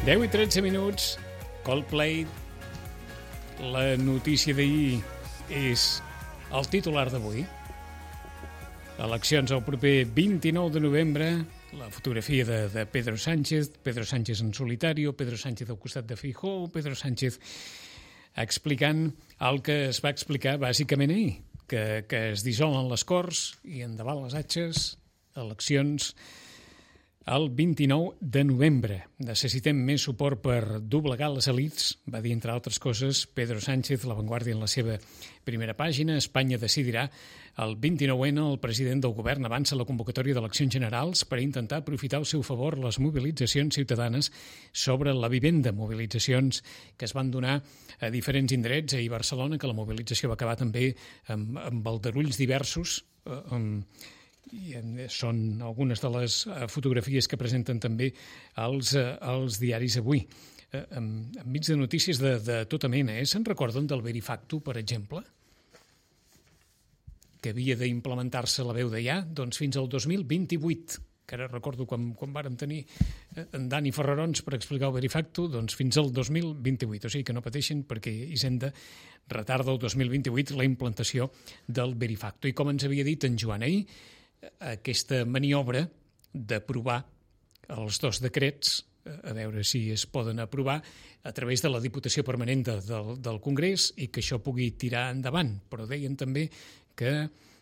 10 i 13 minuts, Coldplay. La notícia d'ahir és el titular d'avui. Eleccions el proper 29 de novembre. La fotografia de Pedro Sánchez en solitari, Pedro Sánchez al costat de Feijóo, Pedro Sánchez explicant el que es va explicar bàsicament ahir, que es dissolen les Corts i endavant les atxes, eleccions el 29 de novembre. Necessitem més suport per doblegar les elits, va dir, entre altres coses, Pedro Sánchez, La Vanguardia, en la seva primera pàgina. Espanya decidirà el 29N. El president del govern avança la convocatòria d'eleccions generals per intentar aprofitar al seu favor les mobilitzacions ciutadanes sobre la vivenda. Mobilitzacions que es van donar a diferents indrets. Ahir a Barcelona, que la mobilització va acabar també amb aldarulls diversos, i són algunes de les fotografies que presenten també els diaris avui. Enmig de notícies de tota mena. Se'n recorden del Verifacto, per exemple? Que havia d'implementar-se la veu de ja? Doncs fins al 2028, que ara recordo quan vàrem tenir en Dani Ferrarons per explicar el Verifacto, doncs fins al 2028. O sigui que no pateixen, perquè Hisenda retarda el 2028 la implantació del Verifacto. I com ens havia dit en Joan ahir, aquesta maniobra d'aprovar els dos decrets, a veure si es poden aprovar a través de la Diputació Permanent del Congrés i que això pugui tirar endavant. Però deien també que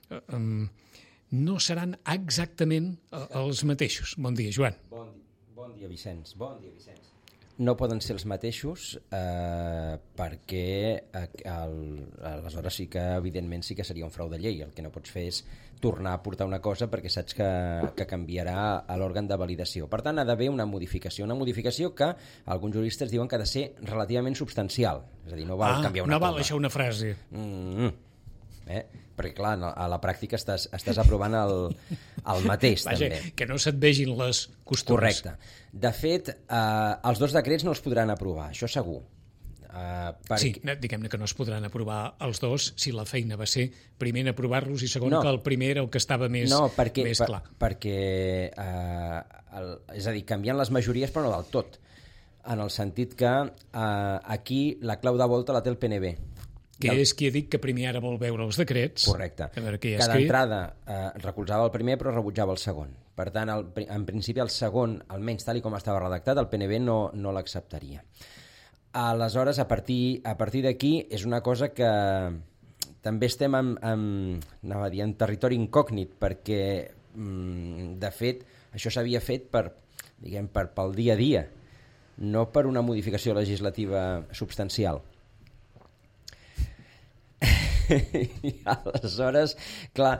no seran exactament els mateixos. Bon dia, Joan. Bon dia, Vicenç. No poden ser els mateixos perquè aleshores sí que, evidentment, sí que seria un frau de llei. El que no pots fer és tornar a portar una cosa perquè saps que canviarà a l'òrgan de validació. Per tant, ha d'haver una modificació que alguns juristes diuen que ha de ser relativament substancial. És a dir, no val canviar una coma. No val deixar una frase. Perquè, clar, a la pràctica estàs aprovant el mateix. Vaja, també. Que no se't vegin les costures. Correcte. De fet, els dos decrets no els podran aprovar, això segur. Sí, diguem-ne que no es podran aprovar els dos si la feina va ser primer en aprovar-los i segon que el primer era el que estava més clar. Perquè és a dir, canviant les majories però no del tot, en el sentit que aquí la clau de volta la té el PNB, que és qui ha dit que primer ara vol veure els decrets. Correcte. Que d'entrada recolzava el primer però rebutjava el segon. Per tant, en principi el segon, almenys tal com estava redactat, el PNB no l'acceptaria. Aleshores, a partir d'aquí és una cosa que també estem en territori incògnit, perquè de fet això s'havia fet pel dia a dia, no per una modificació legislativa substancial. I aleshores, clar,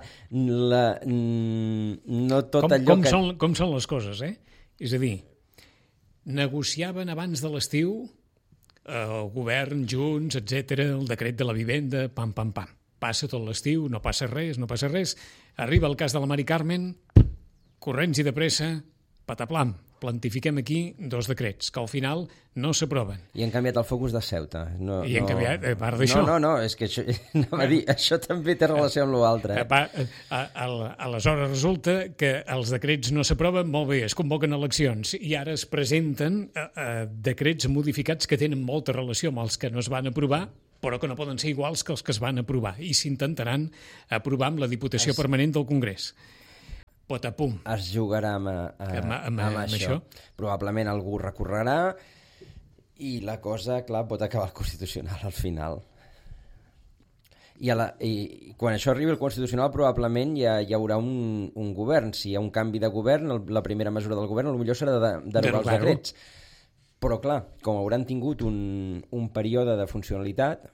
no tot allò que... Com són les coses, És a dir, negociaven abans de l'estiu el govern, Junts, etc., el decret de la vivenda, pam. Passa tot l'estiu, no passa res. Arriba el cas de la Mari Carmen, corrents i de pressa, pataplam, plantifiquem aquí dos decrets, que al final no s'aproven. I han canviat el focus de Ceuta. Han canviat, a part d'això. No, és que això també té relació amb l'altre. Aleshores resulta que els decrets no s'aproven, molt bé, es convoquen eleccions, i ara es presenten decrets modificats que tenen molta relació amb els que no es van aprovar, però que no poden ser iguals que els que es van aprovar, i s'intentaran aprovar amb la Diputació Permanent del Congrés. Potapum. Es jugarà amb això. Probablement algú recorrerà i la cosa, clar, pot acabar al Constitucional al final. I quan això arribi al Constitucional probablement ja hi haurà un govern. Si hi ha un canvi de govern, la primera mesura del govern potser serà derogar els decrets. Però clar, com hauran tingut un període de funcionalitat,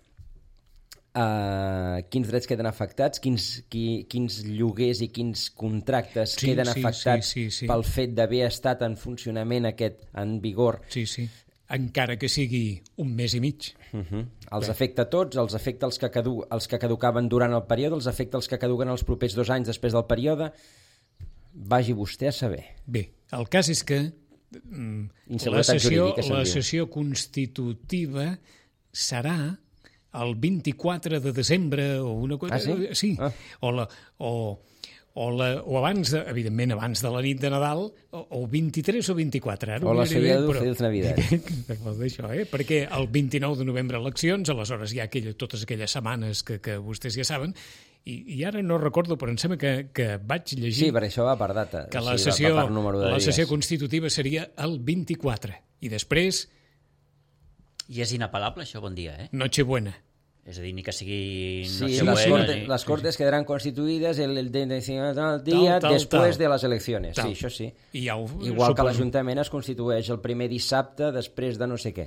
quins drets queden afectats, quins lloguers i quins contractes queden afectats pel fet d'haver estat en funcionament en vigor. Sí, encara que sigui un mes i mig. Els afecta a tots, els afecta els que caducaven durant el període, els afecta els que caduquen els propers 2 anys després del període. Vagi vostè a saber. Bé, el cas és que la sessió constitutiva serà el 24 de desembre o una cosa... Sí? Sí. O o abans, evidentment, abans de la nit de Nadal, o 23 o 24. Ara o la Sollado, Feliz Navidad. D'això, perquè el 29 de novembre eleccions, aleshores hi ha totes aquelles setmanes que vostès ja saben, i ara no recordo, però em sembla que vaig llegir... Sí, per això va per data. Que la sessió constitutiva seria el 24. I després... I és inapel·lable, això, bon dia, Nochebuena. És a dir, ni que sigui Nochebuena. Las Cortes quedarán constituidas el día después de les eleccions. Sí, això sí. Igual que l'Ajuntament es constitueix el primer dissabte després de no sé què.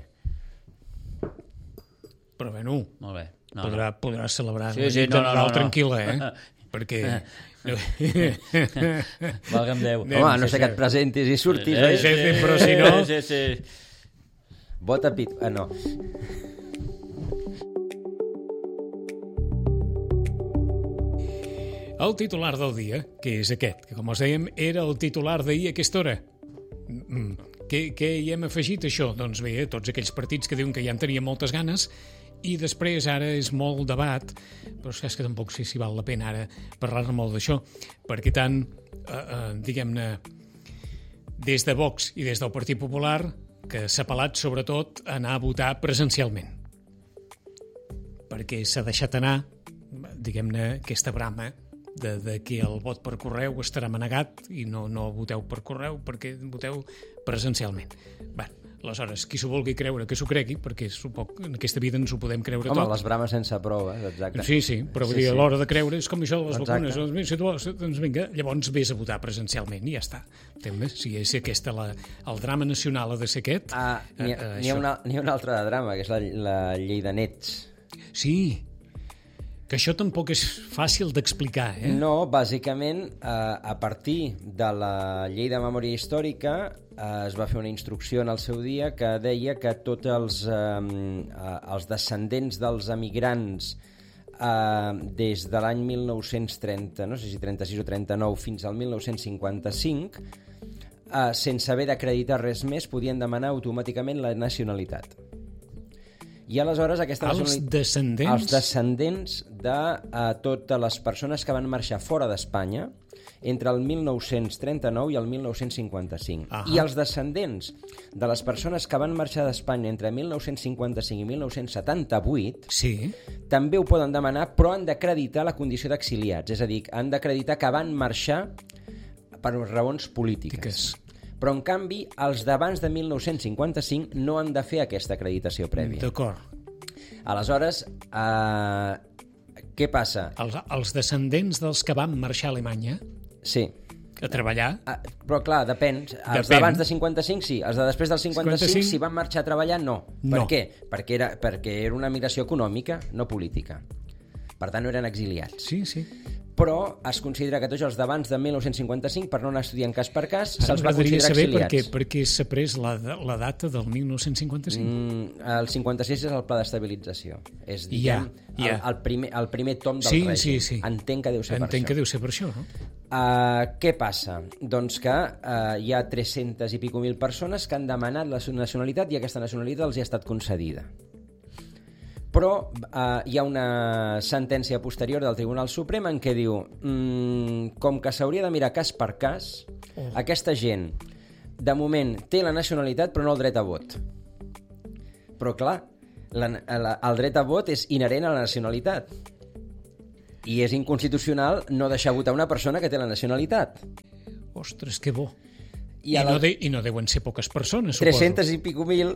Però bueno, molt bé. Podrà celebrar una nit de Nadal tranquil·la, perquè... Valga'm Déu. Home, no sé que et presentis i surtis, però si no... Sí. Vota pit... no. El titular del dia, que és aquest, que com us dèiem era el titular d'ahir a aquesta hora. Què hi hem afegit, això? Doncs bé, tots aquells partits que diuen que ja en tenien moltes ganes, i després ara és molt debat, però és que tampoc sé si val la pena ara parlar-ne molt d'això, perquè tant, diguem-ne, des de Vox i des del Partit Popular, que s'ha apel·lat sobretot a anar a votar presencialment. Perquè s'ha deixat anar, diguem-ne, aquesta brama de que el vot per correu estarà manegat i no voteu per correu perquè voteu presencialment. Bé, aleshores, qui s'ho vulgui creure, que s'ho cregui, perquè en aquesta vida ens ho podem creure tot. Home, les brames sense proves, exacte. Sí, però vull dir, a l'hora de creure és com això de les vacunes. Si tu vols, doncs vinga, llavors vés a votar presencialment i ja està. Si és aquesta el drama nacional ha de ser aquest... N'hi ha un altre drama, que és la llei de nets. Sí, que això tampoc és fàcil d'explicar, No, bàsicament, a partir de la llei de memòria històrica es va fer una instrucció en el seu dia que deia que tots els descendents dels emigrants des de l'any 1930, no sé si 36 o 39, fins al 1955, sense haver d'acreditar res més, podien demanar automàticament la nacionalitat. I aleshores els descendents de totes les persones que van marxar fora d'Espanya entre el 1939 i el 1955. I els descendents de les persones que van marxar d'Espanya entre 1955 i 1978 també ho poden demanar, però han d'acreditar la condició d'exiliats, és a dir, han d'acreditar que van marxar per raons polítiques. Però, en canvi, els d'abans de 1955 no han de fer aquesta acreditació prèvia. D'acord. Aleshores, què passa? Els descendents dels que van marxar a Alemanya a treballar... Però, clar, depèn. Els d'abans de 55, sí. Els de després del 55, si van marxar a treballar, no. Per què? Perquè era una migració econòmica, no política. Per tant, no eren exiliats. Sí. Però es considera que tots els d'abans de 1955, per no anar estudiant cas per cas, se'ls va considerar exiliats. Per què s'ha pres la data del 1955? El 56 és el pla d'estabilització. És, diguem, el primer tom del règim. Sí. Entenc que deu ser per això. Entenc que deu ser per això, no? Què passa? Doncs que hi ha 300 i pico mil persones que han demanat la nacionalitat i aquesta nacionalitat els hi ha estat concedida. Però hi ha una sentència posterior del Tribunal Suprem en què diu com que s'hauria de mirar cas per cas, aquesta gent de moment té la nacionalitat però no el dret a vot. Però clar, el dret a vot és inherent a la nacionalitat i és inconstitucional no deixar votar una persona que té la nacionalitat. Ostres, que bo. I no deuen ser poques persones, 300 i pico mil...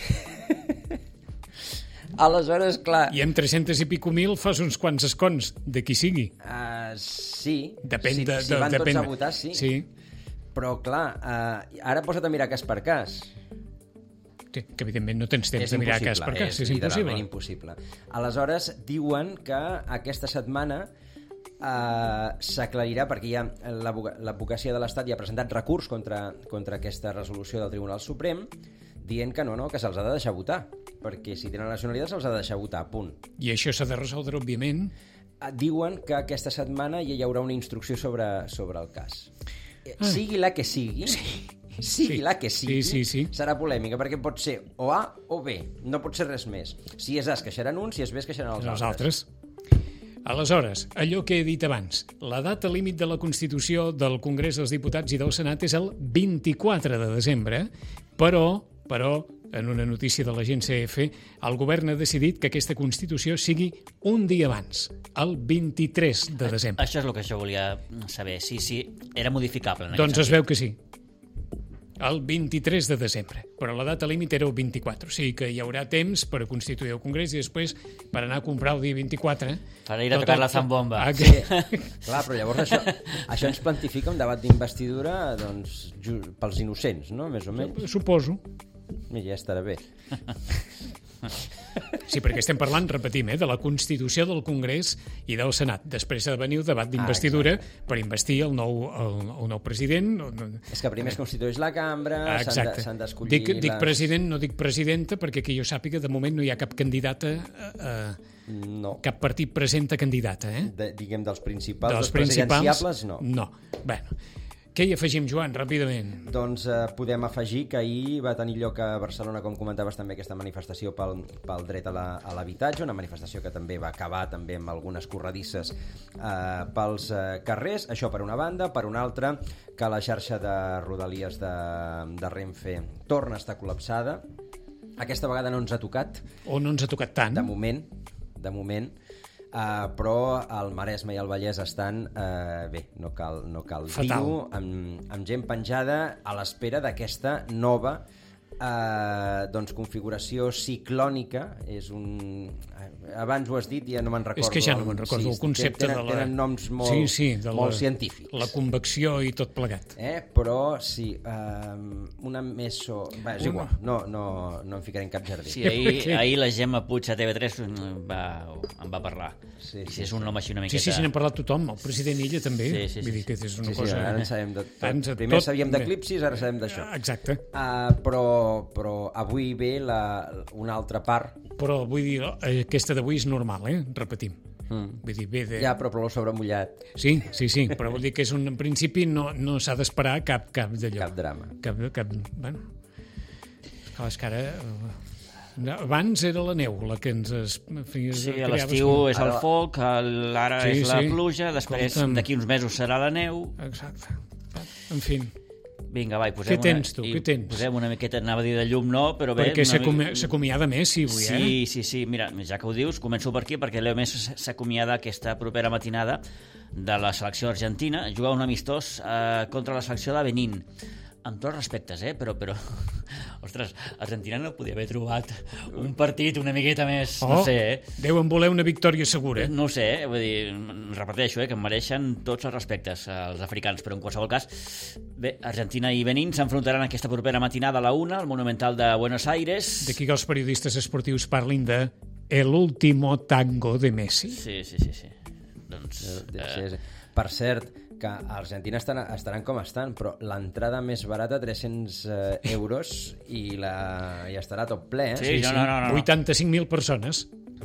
Aleshores, clar... I amb 300 i pico mil fas uns quants escons, de qui sigui. Sí. Depèn si van tots a votar, sí. Però, clar, ara posa't a mirar cas per cas. Que evidentment no tens temps de mirar cas per cas. És impossible. Impossible. Aleshores, diuen que aquesta setmana s'aclarirà, perquè ja l'advocacia de l'Estat ja ha presentat recurs contra aquesta resolució del Tribunal Suprem, dient que no, que se'ls ha de deixar votar, perquè si tenen la nacionalitat se'ls ha de deixar votar, punt. I això s'ha de resoldre, òbviament? Diuen que aquesta setmana ja hi haurà una instrucció sobre el cas. Sigui la que sigui, la que sigui, serà polèmica, perquè pot ser o A o B, no pot ser res més. Si és A es queixaran uns, si és B es queixaran els altres. Aleshores, allò que he dit abans, la data límit de la Constitució del Congrés dels Diputats i del Senat és el 24 de desembre, però, en una notícia de l'agència EFE, el govern ha decidit que aquesta Constitució sigui un dia abans, el 23 de desembre. Això és el que jo volia saber, si era modificable. Doncs es veu que sí. El 23 de desembre, però la data límit era el 24, o sigui que hi haurà temps per a constituir el Congrés i després per anar a comprar el dia 24. Per ir a tocar la zambomba. Sí. Clar, però llavors això ens plantifica un debat d'investidura doncs, pels innocents, no? Més o menys. Suposo. I ja estarà bé. Sí, perquè estem parlant, repetim, de la Constitució del Congrés i del Senat. Després ha de venir el debat d'investidura per investir el nou president. És que primer es constitueix la cambra, s'han d'escollir... Dic president, no dic presidenta, perquè que jo sàpiga, de moment no hi ha cap candidata... No. Cap partit presenta candidata, diguem, dels principals, dels presidenciables, no. No. Bueno, què hi afegim, Joan, ràpidament? Doncs podem afegir que ahir va tenir lloc a Barcelona, com comentaves també, aquesta manifestació pel dret a l'habitatge, una manifestació que també va acabar també amb algunes corredisses pels carrers, això per una banda. Per una altra, que la xarxa de Rodalies de Renfe torna a estar col·lapsada. Aquesta vegada no ens ha tocat. O no ens ha tocat tant. De moment, però el Maresme i el Vallès estan, no cal dir-ho, amb gent penjada a l'espera d'aquesta nova configuració ciclònica. Abans ho has dit, ja no me'n recordo. És que ja no me'n recordo el concepte de la... Tenen noms molt científics. La convecció i tot plegat. Però sí, una meso... És igual, no em ficaré en cap jardí. Sí, ahir la Gemma Puig a TV3 en va parlar. Sí, és un nom així una miqueta... Sí, n'hem parlat tothom, el president Illa també. Sí. Vull dir que és una cosa... Ara en sabem de tot. Primer sabíem d'eclipsis, ara sabem d'això. Exacte. Però avui ve una altra part. Però vull dir, aquesta d'avui és normal, repetim. Vull dir, ve de... Ja, però plou sobre mullat. Sí, però vol dir que en principi no s'ha d'esperar cap d'allò. Cap drama. Bueno, és que ara... Abans era la neu la que ens feia... Sí, a l'estiu és el foc, ara és la pluja, després d'aquí uns mesos serà la neu. Exacte. En fi. Vinga, va, posem Què tens? Posem una miqueta, anava a dir de llum, no, però bé... Perquè s'acomiada Messi avui, Sí, mira, ja que ho dius, començo per aquí, perquè Leo Messi s'acomiada aquesta propera matinada de la selecció argentina, jugar un amistós contra la selecció de Benín. Amb tots respectes, però... Ostres, Argentina no podia haver trobat un partit una miqueta més... No sé, Deuen voler una victòria segura. No sé, vull dir, repeteixo, que em mereixen tots els respectes als africans, però en qualsevol cas, bé, Argentina i Benín s'enfrontaran aquesta propera matinada a la 1 al Monumental de Buenos Aires. D'aquí que els periodistes esportius parlin de el último tango de Messi. Sí. Doncs... Per cert, que a Argentina estaran com estan, però l'entrada més barata, 300 euros, i estarà tot ple. Sí, no. 85.000 persones.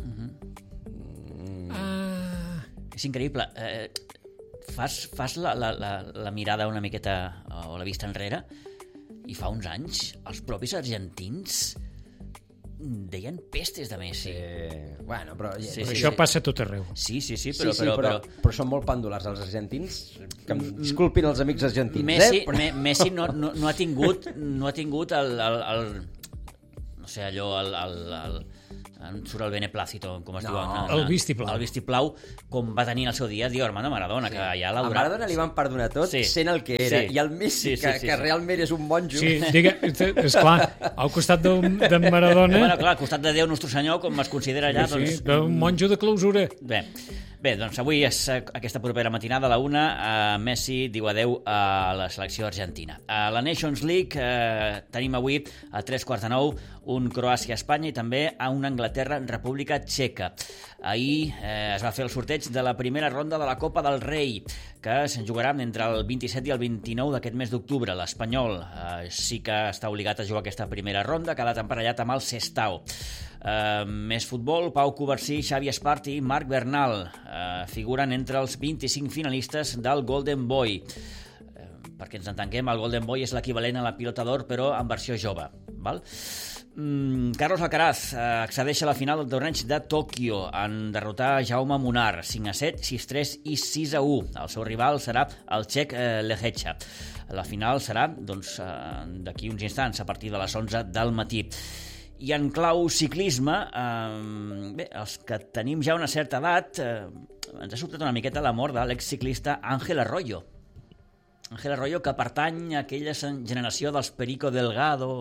És increïble. Fas la mirada una miqueta, o la vista enrere, i fa uns anys els propis argentins deien pestes de Messi. Bueno, però això passa a tot arreu. Sí, però són molt pendulars els argentins, que em disculpin els amics argentins. Messi no ha tingut el no sé, allò em surt el beneplácito, com es diu? El vistiplau. El vistiplau, com va tenir el seu dia Diego Armando Maradona, que ja l'ha durat. A Maradona li van perdonar tot, sent el que era, i el Messi, que realment és un monjo. Sí, esclar, al costat de Maradona... Bueno, clar, al costat de Déu Nostre Senyor, com es considera allà, doncs... un monjo de clausura. Bé, doncs avui és aquesta propera matinada a la 1, Messi diu adeu a la selecció argentina. A la Nations League tenim avui a 3:45 un Croàcia-Espanya i també a una Anglaterra-República Txeca. Ahir es va fer el sorteig de la primera ronda de la Copa del Rei, que se'n jugarà entre el 27 i el 29 d'aquest mes d'octubre. L'Espanyol sí que està obligat a jugar aquesta primera ronda, que ha quedat emparellat amb el Sestao. Més futbol, Pau Covarsí, Xavi Espart i Marc Bernal figuren entre els 25 finalistes del Golden Boy. perquè ens entenguem, el Golden Boy és l'equivalent a la pilota d'or, però en versió jove. Val? Carlos Alcaraz accedeix a la final del torneig de Tòquio en derrotar Jaume Munar 5-7, 6-3 i 6-1. El seu rival serà el txec Lehecha. La final serà d'aquí uns instants, a partir de les 11 del matí. I en clau ciclisme, els que tenim ja una certa edat, ens ha sobtat una miqueta la mort de l'exciclista Ángel Arroyo. Ángel Arroyo, que pertany a aquella generació dels Perico Delgado,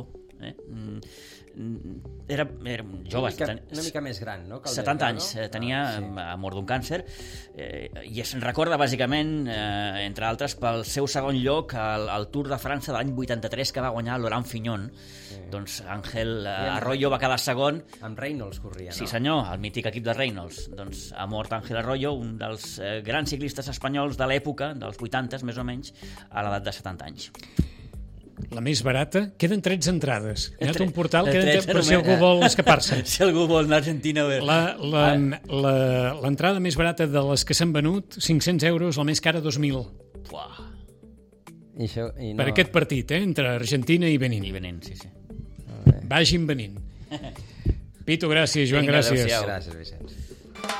era jove, una mica més gran, no? 70 anys, tenia mort d'un càncer, i es recorda bàsicament, entre altres, pel seu segon lloc al Tour de França de l'any 83 que va guanyar Laurent Fignon. Doncs Ángel Arroyo va quedar segon. Amb Reynolds corria, no? Sí senyor, el mític equip de Reynolds. Doncs ha mort Ángel Arroyo, un dels grans ciclistes espanyols de l'època, dels 80 més o menys, a l'edat de 70 anys. La més barata, queden 13 entrades. Hi ha un portal que per si algú vol escapar-se. Si algú vol anar a Argentina... L'entrada més barata de les que s'han venut, 500 euros, la més cara 2.000. Uah. Per aquest partit, entre Argentina i Benín. I Benín, sí. Vagin venint. Pitu, gràcies. Joan, gràcies. Gràcies, Vicenç.